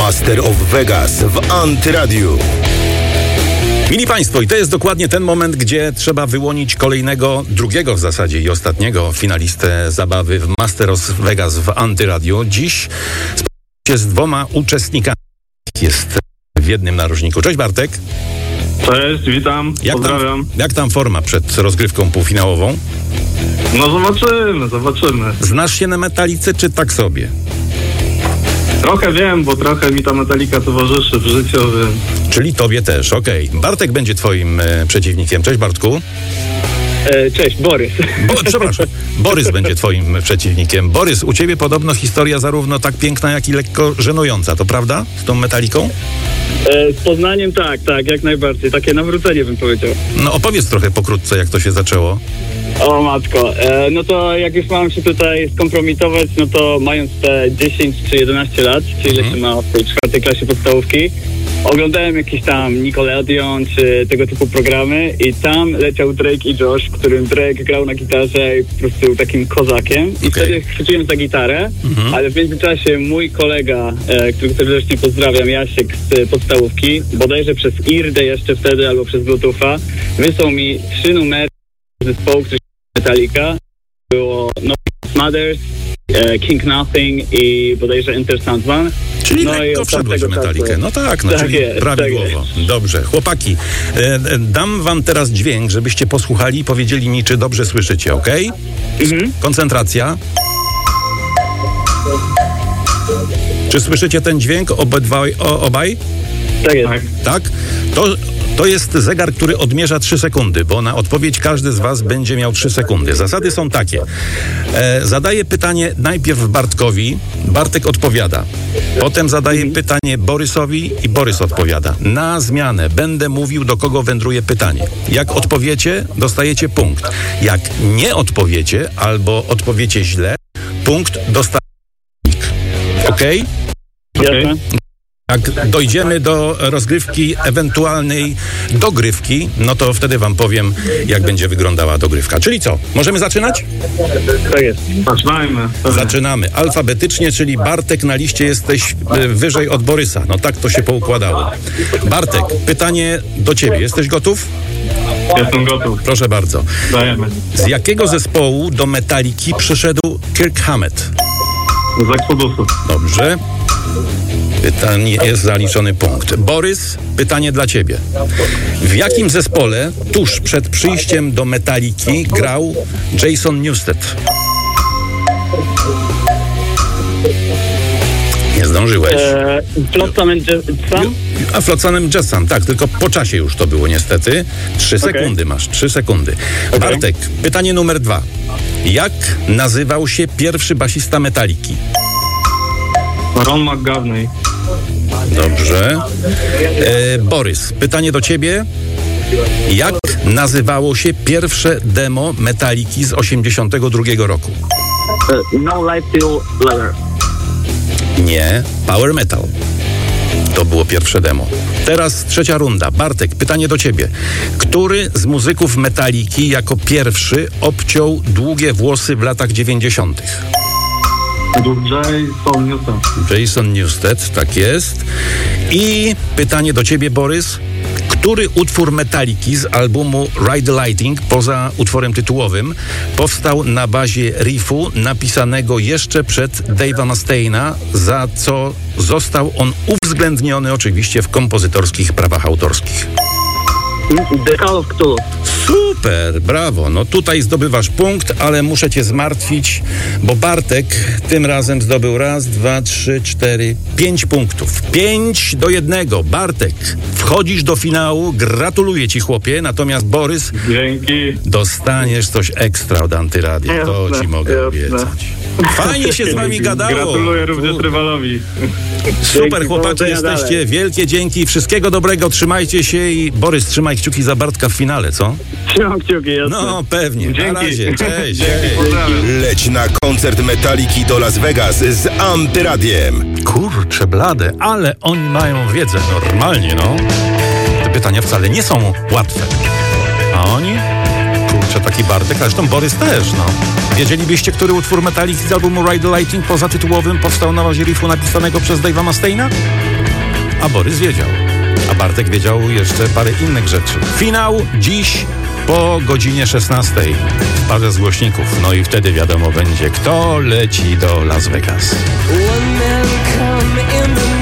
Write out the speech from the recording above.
Master of Vegas w Antyradiu. Mili Państwo, i to jest dokładnie ten moment, gdzie trzeba wyłonić kolejnego, drugiego w zasadzie i ostatniego finalistę zabawy w Master of Vegas w Antyradiu. Dziś spotkamy się z dwoma uczestnikami. Jest w jednym narożniku. Cześć Bartek. Cześć, witam, pozdrawiam. Jak tam forma przed rozgrywką półfinałową? No zobaczymy. Znasz się na metalice, czy tak sobie? Trochę wiem, bo trochę mi ta metalika towarzyszy w życiu, więc... Czyli tobie też, okej. Bartek będzie twoim przeciwnikiem. Cześć Bartku. Cześć, Borys. Przepraszam, Borys będzie twoim przeciwnikiem. Borys, u ciebie podobno historia zarówno tak piękna, jak i lekko żenująca, to prawda? Z tą metaliką? Z Poznaniem tak, jak najbardziej. Takie nawrócenie bym powiedział. No opowiedz trochę pokrótce, jak to się zaczęło. O matko, no to jak już mam się tutaj skompromitować, no to mając te 10 czy 11 lat, czyli ile się ma w tej 4. klasie podstawówki, oglądałem jakieś tam Nickelodeon czy tego typu programy i tam leciał Drake i Josh, w którym Drake grał na gitarze i po prostu był takim kozakiem. I wtedy chwyciłem za gitarę, ale w międzyczasie mój kolega, którego serdecznie pozdrawiam, Jasiek z podstawówki, bodajże przez IRDę jeszcze wtedy albo przez Bluetootha, wysłał mi 3 numery zespołu, który się Metallica. Było No Mothers, King Nothing i bodajże Enter Sandman. Czyli lekko wszedłeś w metalikę. No tak, no, czyli prawidłowo. Dobrze. Chłopaki, dam wam teraz dźwięk, żebyście posłuchali i powiedzieli mi, czy dobrze słyszycie, okej? Koncentracja. Czy słyszycie ten dźwięk obaj? Tak jest. Tak? To jest zegar, który odmierza 3 sekundy, bo na odpowiedź każdy z was będzie miał 3 sekundy. Zasady są takie. Zadaję pytanie najpierw Bartkowi, Bartek odpowiada. Potem zadaję pytanie Borysowi i Borys odpowiada. Na zmianę będę mówił, do kogo wędruje pytanie. Jak odpowiecie, dostajecie punkt. Jak nie odpowiecie albo odpowiecie źle, punkt dostanie. Okej? Jasne. Jak dojdziemy do rozgrywki, ewentualnej dogrywki, no to wtedy wam powiem, jak będzie wyglądała dogrywka. Czyli co? Możemy zaczynać? Tak jest. Zaczynajmy. Zaczynamy. Alfabetycznie, czyli Bartek, na liście jesteś wyżej od Borysa. No tak to się poukładało. Bartek, pytanie do ciebie. Jesteś gotów? Jestem gotów. Proszę bardzo. Dajemy. Z jakiego zespołu do Metaliki przyszedł Kirk Hammett? Z Exodusu. Dobrze. Pytanie jest zaliczony punkt. Borys, pytanie dla ciebie. W jakim zespole tuż przed przyjściem do Metaliki grał Jason Newsted? Nie zdążyłeś. Flotsam and Jetsam? A Flotsam and Jetsam, tak, tylko po czasie już to było niestety. 3 sekundy masz, 3 sekundy. Bartek, pytanie numer 2. Jak nazywał się pierwszy basista Metaliki? Ron McGovney. Dobrze. Borys, pytanie do ciebie. Jak nazywało się pierwsze demo Metaliki z 82 roku? No Life Till Leather. Nie, Power Metal. To było pierwsze demo. Teraz 3. runda. Bartek, pytanie do ciebie. Który z muzyków Metaliki jako pierwszy obciął długie włosy w latach 90.? Jason Newsted. Jason Newsted, tak jest. I pytanie do ciebie, Borys. Który utwór Metaliki z albumu Ride the Lightning, poza utworem tytułowym, powstał na bazie riffu napisanego jeszcze przed Dave'a Mustaina, za co został on uwzględniony oczywiście w kompozytorskich prawach autorskich? The Call of Cthulhu. Super, brawo. No tutaj zdobywasz punkt, ale muszę cię zmartwić, bo Bartek tym razem zdobył 1, 2, 3, 4, 5 punktów. 5-1. Bartek, wchodzisz do finału. Gratuluję ci, chłopie. Natomiast Borys, Dzięki. dostaniesz coś ekstra od Antyradia. To ci mogę obiecać. Fajnie się z wami gadało. Gratuluję również rywalowi. Super, Dzięki, chłopacy powodzenia jesteście. dalej. Wielkie dzięki. Wszystkiego dobrego. Trzymajcie się i Borys, trzymaj kciuki za Bartka w finale, co? Trzymam kciuki, jasne. No, pewnie. Na Dzięki. razie. Cześć. Dzięki, pozdrawiam. Leć na koncert Metaliki do Las Vegas z Antyradiem. Kurczę blade, ale oni mają wiedzę normalnie, no. Te pytania wcale nie są łatwe. A oni? Kurczę, taki Bartek, a zresztą Borys też, no. Wiedzielibyście, który utwór Metaliki z albumu Ride the Lightning poza tytułowym powstał na bazie riffu napisanego przez Dave'a Mustaina? a Borys wiedział. A Bartek wiedział jeszcze parę innych rzeczy. Finał dziś po godzinie 16 w parze z głośników. No i wtedy wiadomo będzie, kto leci do Las Vegas. One man come in the